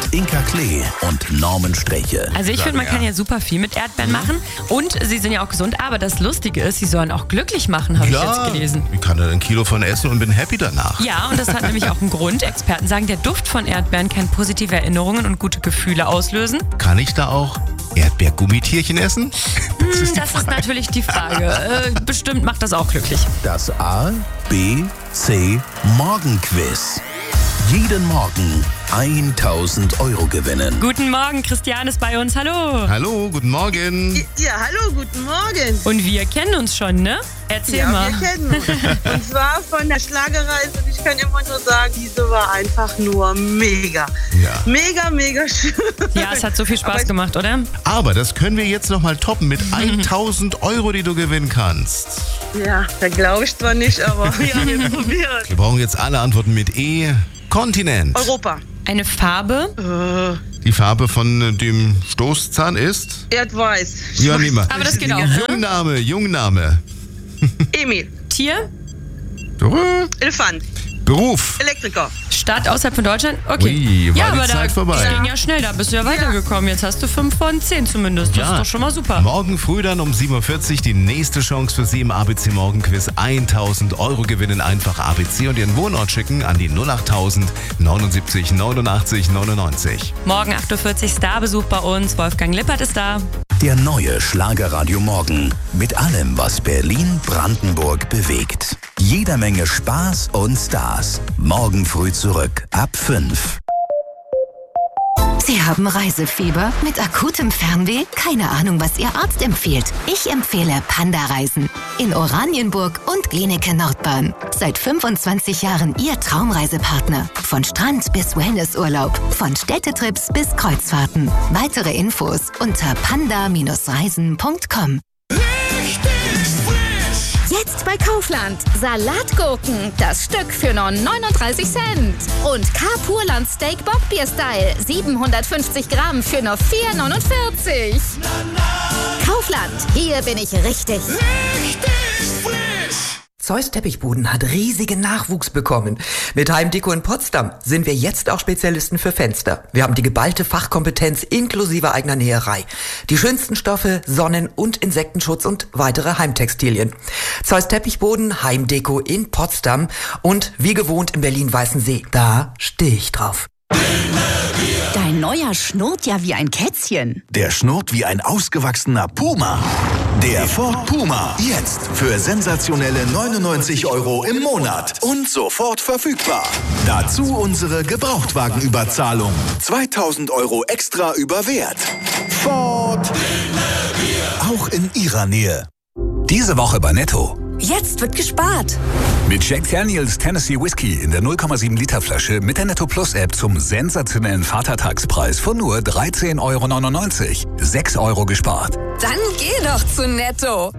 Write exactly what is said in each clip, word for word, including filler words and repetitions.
Inka Klee und Norman Streche. Also ich finde, man kann ja super viel mit Erdbeeren machen und sie sind ja auch gesund, aber das Lustige ist, sie sollen auch glücklich machen, habe ich jetzt gelesen. Ich kann da ein Kilo von essen und bin happy danach. Ja, und das hat nämlich auch einen Grund. Experten sagen, der Duft von Erdbeeren kann positive Erinnerungen und gute Gefühle auslösen. Kann ich da auch Erdbeergummitierchen essen? Das, hm, ist, das ist natürlich die Frage. Äh, bestimmt macht das auch glücklich. Das A, B, C Morgenquiz. Jeden Morgen tausend Euro gewinnen. Guten Morgen, Christian ist bei uns. Hallo. Hallo, guten Morgen. Ja, hallo, guten Morgen. Und wir kennen uns schon, ne? Erzähl ja, mal. wir kennen uns. Und zwar von der Schlagerreise. Und ich kann immer nur sagen, diese war einfach nur mega. Ja. Mega, mega schön. Ja, es hat so viel Spaß gemacht, oder? Aber das können wir jetzt nochmal toppen mit tausend Euro, die du gewinnen kannst. Ja, da glaube ich zwar nicht, aber ja, wir probieren. Wir brauchen jetzt alle Antworten mit E. Kontinent. Europa. Eine Farbe? Äh, Die Farbe von dem Stoßzahn ist? Erdweiß. Ja, nimm mal. Aber das geht auch. Jungname, Jungname. Emil. Tier? Elefant. Beruf. Elektriker. Stadt außerhalb von Deutschland? Okay. Ui, war ja, die aber Zeit da, vorbei. das ging ja schnell, da bist du ja weitergekommen. Jetzt hast du fünf von zehn zumindest. Das Ja. ist doch schon mal super. Morgen früh dann um sieben Uhr vierzig die nächste Chance für Sie im A B C Morgenquiz. tausend Euro gewinnen, einfach A B C und Ihren Wohnort schicken an die null achttausend neunundsiebzig neunundachtzig neunundneunzig. Morgen acht Uhr vierzig Starbesuch bei uns. Wolfgang Lippert ist da. Der neue Schlagerradio Morgen. Mit allem, was Berlin, Brandenburg bewegt. Jeder Menge Spaß und Stars. Morgen früh zurück ab fünf. Sie haben Reisefieber mit akutem Fernweh? Keine Ahnung, was Ihr Arzt empfiehlt. Ich empfehle Panda-Reisen. In Oranienburg und Glienicke Nordbahn. Seit fünfundzwanzig Jahren Ihr Traumreisepartner. Von Strand bis Wellnessurlaub. Von Städtetrips bis Kreuzfahrten. Weitere Infos unter panda Reisen punkt com. Jetzt bei Kaufland. Salatgurken, das Stück für nur neununddreißig Cent. Und K-Purland Steak Bockbier Style, siebenhundertfünfzig Gramm für nur vier neunundvierzig. Kaufland, hier bin ich richtig. Richtig frisch. Zeus Teppichboden hat riesigen Nachwuchs bekommen. Mit Heimdeko in Potsdam sind wir jetzt auch Spezialisten für Fenster. Wir haben die geballte Fachkompetenz inklusive eigener Näherei. Die schönsten Stoffe, Sonnen- und Insektenschutz und weitere Heimtextilien. Zeus Teppichboden, Heimdeko in Potsdam und wie gewohnt in Berlin-Weißensee. Da stehe ich drauf. Dein neuer schnurrt ja wie ein Kätzchen. Der schnurrt wie ein ausgewachsener Puma. Der Ford Puma. Jetzt für sensationelle neunundneunzig Euro im Monat. Und sofort verfügbar. Dazu unsere Gebrauchtwagenüberzahlung. zweitausend Euro extra über Wert. Ford. Auch in Ihrer Nähe. Diese Woche bei Netto. Jetzt wird gespart. Mit Jack Daniels Tennessee Whiskey in der null Komma sieben Liter Flasche mit der Netto Plus App zum sensationellen Vatertagspreis von nur dreizehn Euro neunundneunzig. sechs Euro gespart. Dann geh doch zu Netto.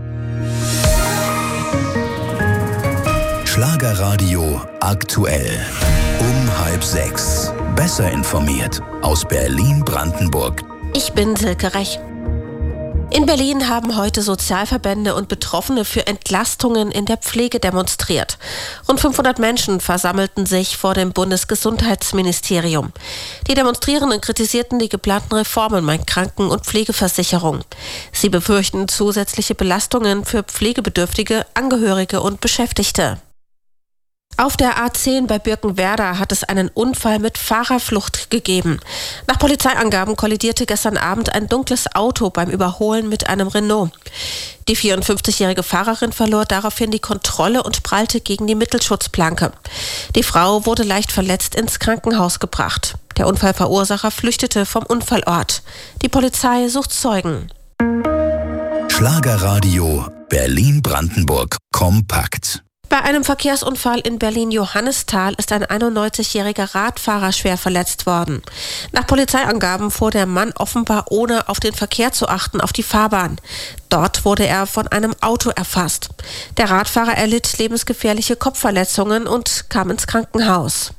Schlagerradio aktuell. Um halb sechs. Besser informiert aus Berlin-Brandenburg. Ich bin Silke Rech. In Berlin haben heute Sozialverbände und Betroffene für Entlastungen in der Pflege demonstriert. Rund fünfhundert Menschen versammelten sich vor dem Bundesgesundheitsministerium. Die Demonstrierenden kritisierten die geplanten Reformen bei Kranken- und Pflegeversicherung. Sie befürchten zusätzliche Belastungen für Pflegebedürftige, Angehörige und Beschäftigte. Auf der A zehn bei Birkenwerder hat es einen Unfall mit Fahrerflucht gegeben. Nach Polizeiangaben kollidierte gestern Abend ein dunkles Auto beim Überholen mit einem Renault. Die vierundfünfzigjährige Fahrerin verlor daraufhin die Kontrolle und prallte gegen die Mittelschutzplanke. Die Frau wurde leicht verletzt ins Krankenhaus gebracht. Der Unfallverursacher flüchtete vom Unfallort. Die Polizei sucht Zeugen. Schlagerradio Berlin-Brandenburg kompakt. Bei einem Verkehrsunfall in Berlin-Johannisthal ist ein einundneunzigjähriger Radfahrer schwer verletzt worden. Nach Polizeiangaben fuhr der Mann offenbar ohne auf den Verkehr zu achten auf die Fahrbahn. Dort wurde er von einem Auto erfasst. Der Radfahrer erlitt lebensgefährliche Kopfverletzungen und kam ins Krankenhaus.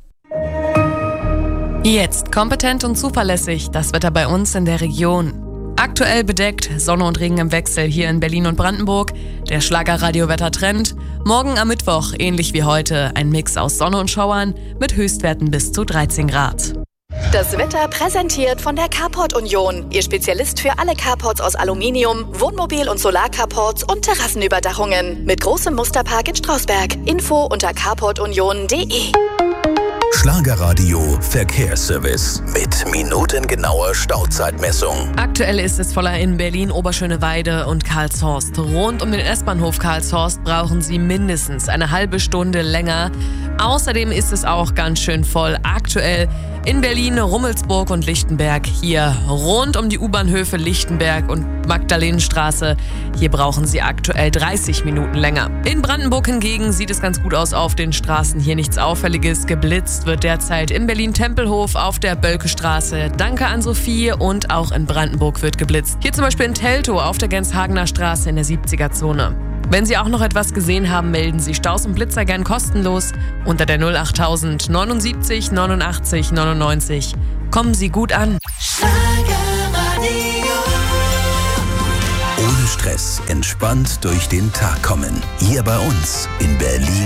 Jetzt kompetent und zuverlässig das Wetter bei uns in der Region. Aktuell bedeckt, Sonne und Regen im Wechsel hier in Berlin und Brandenburg. Der Schlagerradio-Wettertrend. Morgen am Mittwoch, ähnlich wie heute, ein Mix aus Sonne und Schauern mit Höchstwerten bis zu dreizehn Grad. Das Wetter präsentiert von der Carport Union. Ihr Spezialist für alle Carports aus Aluminium, Wohnmobil- und Solarcarports und Terrassenüberdachungen. Mit großem Musterpark in Strausberg. Info unter carport union punkt de. Schlagerradio Verkehrsservice mit minutengenauer Stauzeitmessung. Aktuell ist es voller in Berlin, Oberschöneweide und Karlshorst. Rund um den S-Bahnhof Karlshorst brauchen Sie mindestens eine halbe Stunde länger. Außerdem ist es auch ganz schön voll. Aktuell in Berlin, Rummelsburg und Lichtenberg. Hier rund um die U-Bahnhöfe Lichtenberg und Magdalenenstraße. Hier brauchen Sie aktuell dreißig Minuten länger. In Brandenburg hingegen sieht es ganz gut aus auf den Straßen. Hier nichts Auffälliges. Geblitzt wird derzeit in Berlin-Tempelhof auf der Bölkestraße. Danke an Sophie. Und auch in Brandenburg wird geblitzt. Hier zum Beispiel in Teltow auf der Genshagener Straße in der siebziger-Zone. Wenn Sie auch noch etwas gesehen haben, melden Sie Staus und Blitzer gern kostenlos unter der null achttausend neunundsiebzig neunundachtzig neunundneunzig. Kommen Sie gut an. Ohne Stress, entspannt durch den Tag kommen. Hier bei uns in Berlin.